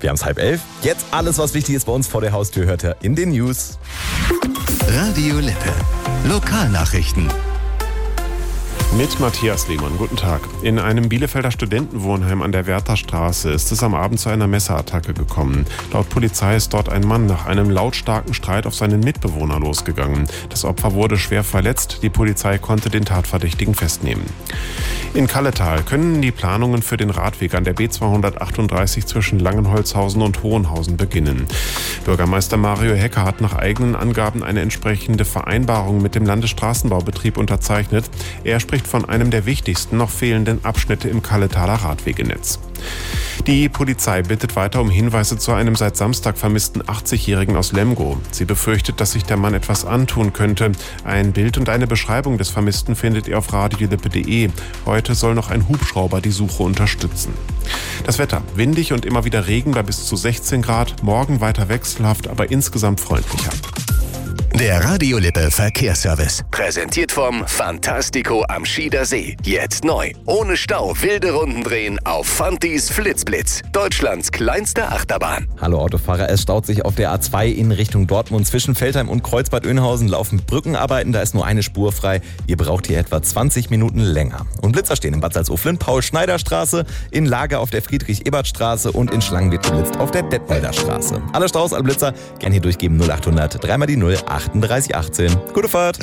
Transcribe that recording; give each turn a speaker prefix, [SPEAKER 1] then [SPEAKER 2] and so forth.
[SPEAKER 1] Wir haben es 10:30. Jetzt alles, was wichtig ist bei uns vor der Haustür, hört ihr in den News.
[SPEAKER 2] Radio Lippe. Lokalnachrichten.
[SPEAKER 3] Mit Matthias Lehmann. Guten Tag. In einem Bielefelder Studentenwohnheim an der Wärterstraße ist es am Abend zu einer Messerattacke gekommen. Laut Polizei ist dort ein Mann nach einem lautstarken Streit auf seinen Mitbewohner losgegangen. Das Opfer wurde schwer verletzt. Die Polizei konnte den Tatverdächtigen festnehmen. In Kalletal können die Planungen für den Radweg an der B238 zwischen Langenholzhausen und Hohenhausen beginnen. Bürgermeister Mario Hecker hat nach eigenen Angaben eine entsprechende Vereinbarung mit dem Landesstraßenbaubetrieb unterzeichnet. Er spricht von einem der wichtigsten noch fehlenden Abschnitte im Kalletaler Radwegenetz. Die Polizei bittet weiter um Hinweise zu einem seit Samstag vermissten 80-Jährigen aus Lemgo. Sie befürchtet, dass sich der Mann etwas antun könnte. Ein Bild und eine Beschreibung des Vermissten findet ihr auf radiolippe.de. Heute soll noch ein Hubschrauber die Suche unterstützen. Das Wetter: windig und immer wieder Regen bei bis zu 16 Grad. Morgen weiter wechselhaft, aber insgesamt freundlicher.
[SPEAKER 2] Der Radio Lippe Verkehrsservice. Präsentiert vom Fantastico am Schieder See. Jetzt neu. Ohne Stau wilde Runden drehen auf Fantis Flitzblitz. Deutschlands kleinste Achterbahn.
[SPEAKER 1] Hallo Autofahrer, es staut sich auf der A2 in Richtung Dortmund. Zwischen Veltheim und Kreuzbad Oeynhausen laufen Brückenarbeiten, da ist nur eine Spur frei. Ihr braucht hier etwa 20 Minuten länger. Und Blitzer stehen in Bad Salzuflen, Paul-Schneider-Straße, in Lager auf der Friedrich-Ebert-Straße und in Schlangen wird geblitzt auf der Detmolder Straße. Alle Staus, alle Blitzer, gern hier durchgeben 0800 3 mal die 0 38 18. Gute Fahrt!